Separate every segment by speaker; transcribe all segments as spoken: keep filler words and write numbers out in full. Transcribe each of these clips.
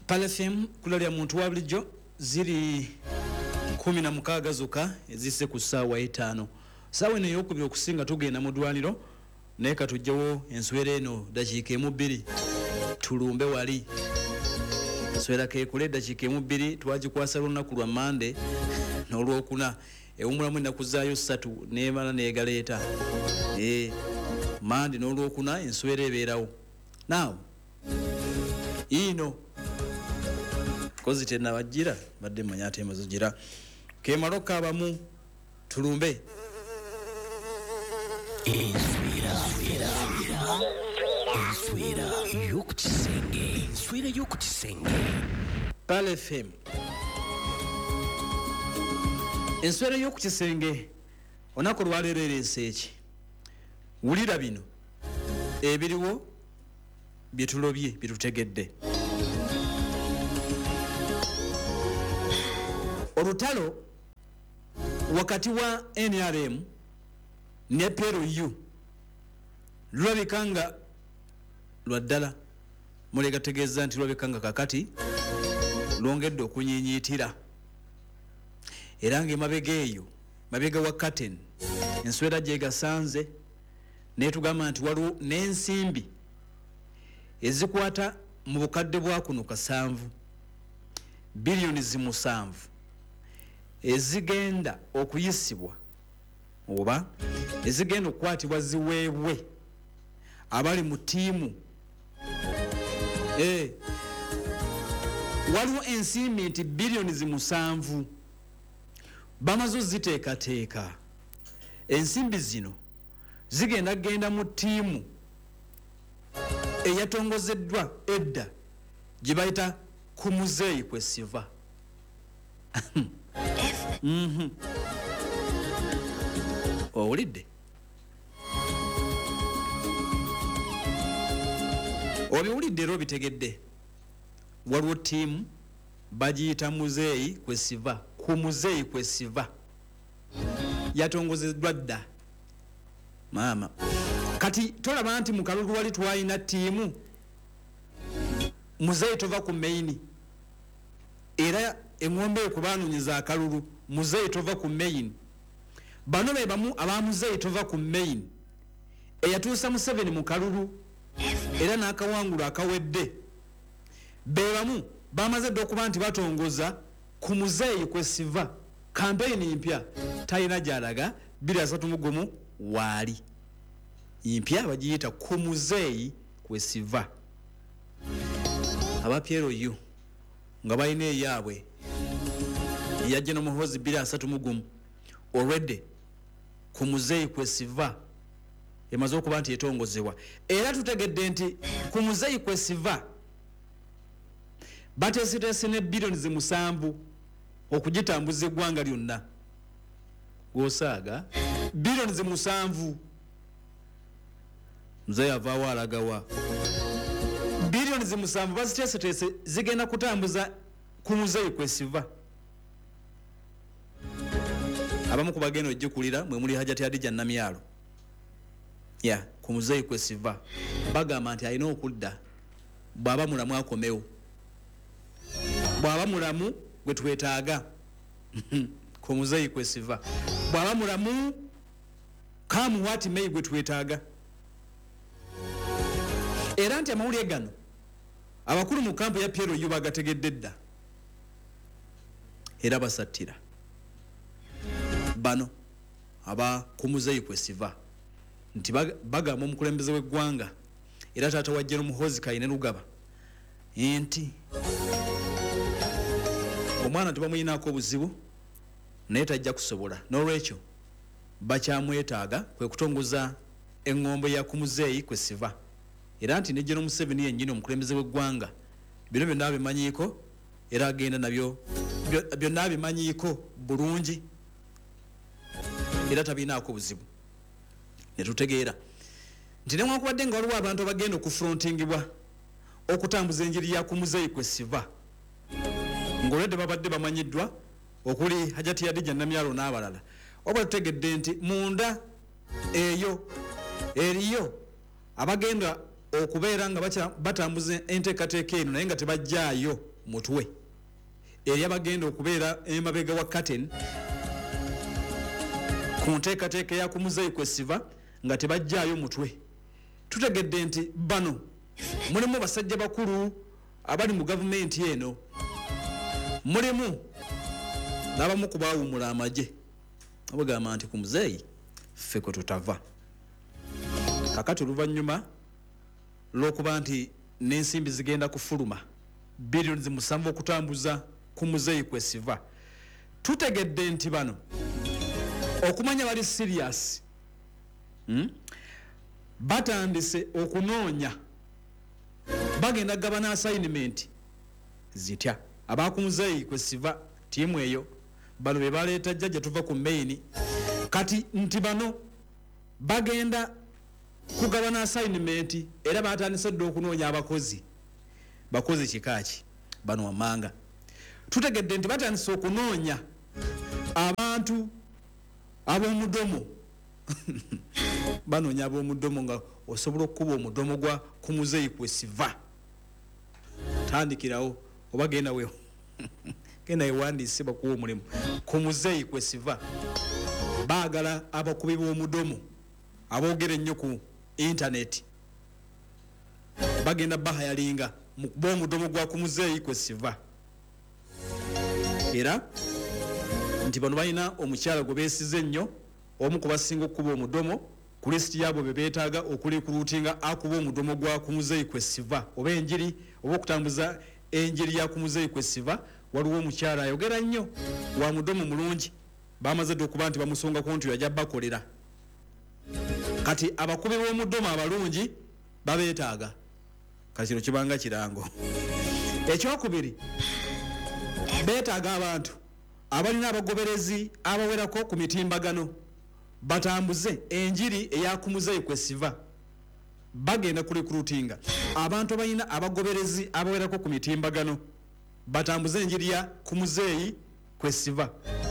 Speaker 1: Pale F M kulalya muntu wa bulijjo ziri kumi na mukaaga zuka ezise ku ssaawa etaano. Ssaawa eno ey'okubiri okusinga tugenda mu ddwaniro naye ka tujjawo enswera eno dakiika emu bbiri tulumbe wali. Enswera keekule dakiika emu bbiri twagikwasa lunaku lwa Mande n'olwokuna ewumulamu ennaku zaayo ssatu neemala neegaleeta. Eh, Mande n'olwokuna enswera ebeerawo. Now ino kozi tena wajira badde manya ate mazugira kemaloka abamu tulumbe
Speaker 2: enswera enswera y'okukisenge enswera y'okukisenge
Speaker 1: Pale F M enswera y'okukisenge onako lwaleero ereeseeki wulira bino ebiriwo byetulobye byetutegedde. Olutalo wakati wa N R M ne P R U lulabika nga lwa ddala mulegategeeza nti lulabika nga kakati lwongedde okunyiinyiitira era ng'emabega eyo mabega wa curtain enswera gyegasanze netugamba nti waliwo n'ensimbi ezikwata mu bukadde bwa kuno kasanvu biliyoni zimusanvu ezigenda okuyisibwa oba ezigenda okukwatibwa ziweebwe abali mu ttiimu. Eh, waliwo ensimbi nti biliyoni zimusanvu bamaze ziteekateeka. Ensimbi zino zigenda genda mu ttiimu eyatongozeddwa edda gye bayita ku muzeeyi kwe siva. Mhm. Owulidde? Obiwulidde era obitegedde. Waliwo ttiimu bagiyita muzeeyi kwe siva, ku muzeeyi kwe siva yatongozeddwa dda. Maama kati tolaba nti mu kalulu wali twalina ttiimu muzeeyi tova ku maini era engombe okubaanonyiza akalulu muzeeyi tova ku maini. Bano be bamu aba muzeeyi tova ku maini eyatuusa mu seven mu kalulu era n'akawangulu akawedde be bamu bamaze dde okuba nti batongoza ku muzeeyi kwe siva kampeyini mpya talina gy'alaga bbiri asatu mu gumu waali mpya bagiyita ku muzeeyi kwe siva. Aba P R U nga balina eyaabwe yajja n'omuhozi bbiri asatu mu gumu already ku muzeeyi kwe siva emaze okuba nti etongozebwa era tutegedde nti ku muzeeyi kwe siva bateeseteese ne biliyoni zimusanvu okugitambuza eggwanga lyonna. Gwosaaga biliyoni zimusanvu muzeeyi avaawo alagawa biliyoni zimusanvu baziteeseteese zigenda kutambuza ku muzeeyi kwe siva. Abamu ku bagenda ojjukulira mwe muli Hajati Hadija Namyalo ya ku muzeeyi kwe siva bagamba nti alina okudda bw'aba mulamu akomewo, bw'aba mulamu gwe twetaaga ku muzeeyi kwe siva, bw'aba mulamu kamuwaati meyi gwe twetaaga. Era nti amawulire gano abakulu mu kampu ya P R U bagategedde dda era basattira bano aba ku muzeeyi kwe siva nti bagamba omukulembeze w'eggwanga era taata wajja n'omuhozi Kayine Lugaba nti omwana tebamuyinaako obuzibu naye tajja kusobola n'olwekyo bakyamwetaaga kwe kutongoza eŋŋombo ya ku muzeeyi kwe siva. Era nti ne General Museveni yennyini omukulembeze w'eggwanga bino byonna abimanyiiko era agenda nabyo byonna abimanyiiko bulungi era tabinaako buzibu. Ne tutegeera nti newankubadde nga waliwo abantu abagenda okufrontingibwa okutambuza enjiri ya ku muzeeyi kwe siva ng'olwedde babadde bamanyiddwa okuli Hajati Hadija Namyalo n'abalala, oba tutegedde nti munda eyo eriyo abagenda okubeera nga batambuza enteekateeka eno naye nga tebajjaayo mutwe eri abagenda okubeera emabega wa curtain ku nteekateeka ya kumuzeeyi kwesiva nga tebajjaayo mutwe. Tutegedde nti bano mulimu basajja bakulu abali mu gavumenti eno, mulimu n'abamu ku baawumula amagye abagamba nti ku muzeeyi ffe kwe tutava. Kakati oluvannyuma lw'okuba nti n'ensimbi zigenda kufuluma biliyoni musanvu okutambuza ku muzeeyi kwesiva, tutegedde nti bano okumanya bali serious hmm? batandise okunoonya bagenda gabana assignment zitya abakumuzeeyi kwesiva tiimu eyo bano be baleeta jjajja tuva ku main kati nti bano bagenda kugabana assignment era batandise dde okunoonya abakozi bakozi kikaaki bano Wamanga. Tutegedde nti batandise okunoonya abantu ab'omudomo banoonya ab'omudomo nga osobola okukuba omudomo gwa ku muzeeyi kwesiva. Tandikirawo oba genda weewo genda wewandiise bakuwa omulimu ku muzeeyi kwesiva. Baagala abakubi b'omudomo aboogera ennyo ku internet bagenda bahayalinga mu kuba omudomo gwa ku muzeeyi kwesiva. Era nti bano balina omukyala gwe beesize ennyo omu ku basinga okukuba omudomo ku lisiti yaabo be beetaaga okulikuruutinga akuba omudomo gwa ku muzeeyi kwesiva oba enjiri oba okutambuza enjiri ya ku muzeeyi kwesiva. Waliwo omukyala ayogera nnyo wa mudomo mulungi bamaze dde okuba nti bamusongako nti yajja bakolera. Kati abakubi b'omudomo abalungi babeetaaga kati kino kibanga kirango. Ekyokubiri beetaaga abantu abalina abagoberezi abawerako ku mitimbagano batambuze enjiri eya ku muzeeyi kwesiva. Bagenda kurekrutinga abantu abalina abagoberezi abawerako ku mitimbagano batambuze enjiri ya ku muzeeyi kwesiva.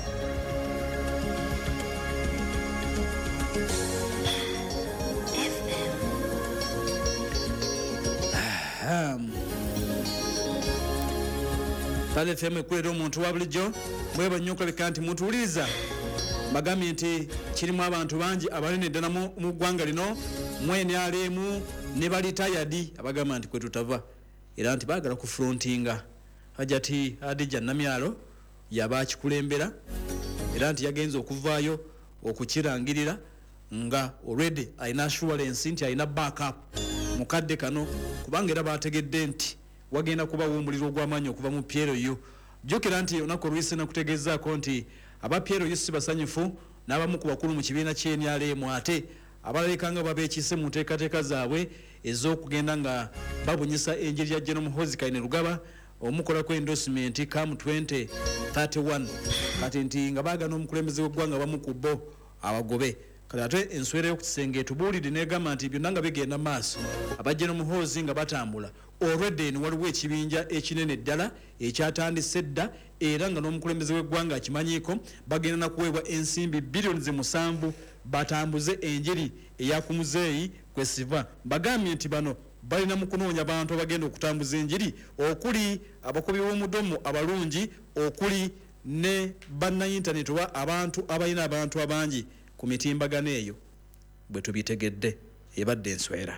Speaker 1: Pale F M ekulera omuntu wa bulijjo mweba nnyo okulabika nti mutuwuliriza bagambye nti kirimu abantu bangi abalina eddala mu ggwanga lino mwene alemu ne bali tayadi abagamba nti kwe tutava era nti baagala ku frontinga. Hajati Adija Namyalo yaba akikulembera era nti yagenze okuvaayo okukirangirira nga already alina assurance nti alina backup mukadde kano kubanga era bategedde nti wagenda kubawo omuliro ogw'amaanyi okuva mu Piero yo. Jjukira nti olunaku olwise nakutegezaako nti aba Piero yo si basanyufu n'abamu ku bakulu mu kibiina ky'N R M ate abalabikanga babeekise mu nteekateeka zaabwe ez'okugenda nga babunyisa enjiri ya General Muhoozi Kainerugaba omukolako endorsement come twenty thirty-one kati nti nga baagana omukulembeze w'eggwanga bamu ku bo abagobe. Kati ate enswera y'okukisenge etubuulidde n'egamba nti byonna nga bigenda maaso aba General Muhoozi nga batambula already ni waliwo ekibinja ekinene ddala ekyatandise dda era nga n'omukulembeze w'eggwanga akimanyiiko bagenda nakuweebwa ensimbi biliyoni musanvu batambuze enjiri eya ku muzeeyi kwesiva. Bagambye nti bano balina mu kunoonya abantu abagenda okutambuza enjiri okuli abakubi b'omudomo abalungi okuli ne banna internet oba abantu abalina abantu abangi ku mitimbagano eyo bwe tubitegedde ebadde enswera.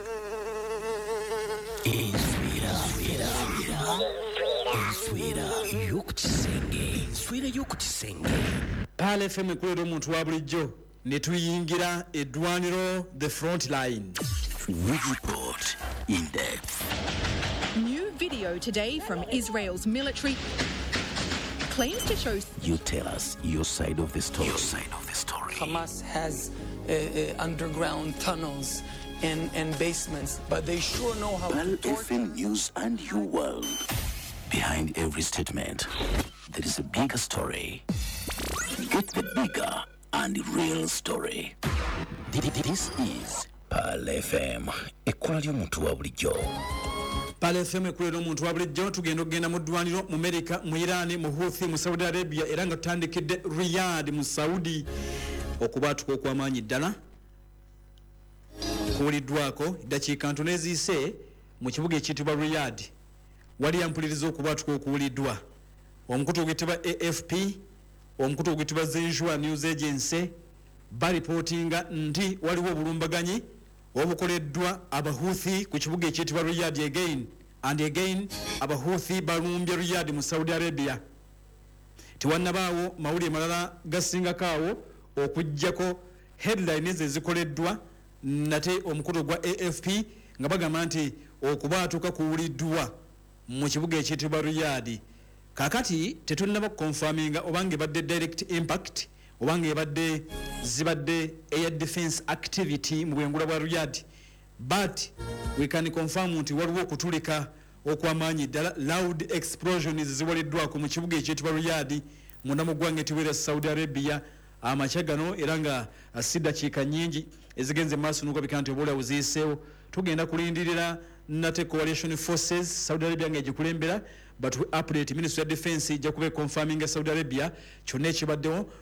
Speaker 2: Enswera enswera y'okukisenge enswera y'okukisenge.
Speaker 1: Pale F M ekulera omuntu wa bulijjo ne tuyingira eddwaniro the front line.
Speaker 2: We report in depth.
Speaker 3: New video today from Israel's military claims to show.
Speaker 2: You tell us your side of the story. Your side of the story.
Speaker 4: Hamas has uh, uh, underground tunnels and, and basements, but they sure know how
Speaker 2: Pal
Speaker 4: to
Speaker 2: F M News and You World. Behind every statement, there is a bigger story. Get the bigger and real story. This is Pal F M, ekkola ly'omuntu wa bulijjo.
Speaker 1: Pale F M ekulera omuntu wa bulijjo tugenda okugenda mu ddwaniro mu America, mu Iran, mu Houthi, mu Saudi Arabia era nga tutandikidde Riyadh mu Saudi okubaatuka okw'amaanyi ddala kuwuliddwako eddakiika ntono eziise mu kibuga ekiyitibwa Riyadh wali yampuliriza okubwatuka okuwuliddwa omukutu oguyitibwa A F P omukutu oguyitibwa Zenjua News Agency balipootinga nti waliwo obulumbaganyi obukoleddwa Abahuthi ku kibuga ekiyitibwa Riyadh again and again. Abahuthi balumbye Riyadh mu Saudi Arabia. Tiwannabaawo mawulire malala gasingakaawo okujjako headlines ezikoleddwa nate omukutu gwa A F P nga bagamba nti okubaatuka kuwuliddwa mu kibuga ekiyitibwa Riyadh. Kakati tetunnaba confirminga obanga ebadde direct impact obanga ebadde zibadde air defense activity mu bwengula bwa Riyadh, but we can confirm nti waliwo okutulika okwamaanyi ddala loud explosions ziwaliddwako mu kibuga ekiyitibwa Riyadh munda mu ggwanga etiwera Saudi Arabia amakya gano era nga siddakiika nnyingi ezigenze maaso n'okulabika nti oboolyawo ziyiseewo. Tugenda kulindirira nate coalition forces Saudi Arabia nga egikulembera, but we update Ministry of Defense ejja kuba confirming Saudi Arabia kyonna ekibaddewo